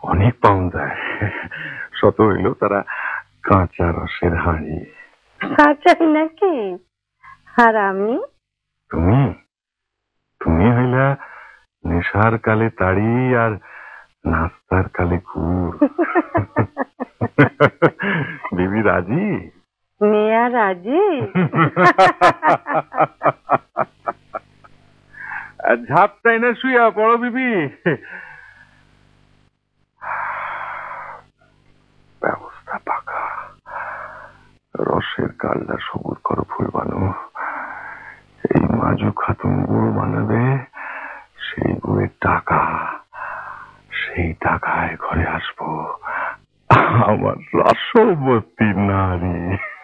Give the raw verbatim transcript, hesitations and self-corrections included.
অনেক পাউন যায়, শত হইল তারা কাঁচা রসের হাঁড়ি। কাঁচাই নাকি? আর আমি? তুমি তুমি হইলা নেশার কালে তাড়ি আর নাস্তার কালে কুর। বিবি রাজি? মেয়া রাজি? ঝাপটাই না শুয়া পড়ো বিবি। ব্যবস্থা পাকা। রসের কাল্লা সবুর করো ফুল বানো। এই মাজু খাতুন গুড় বানাবে, সেই গুড়ের টাকা, সেই টাকায় ঘরে আসবো আমার রসবতী নারী।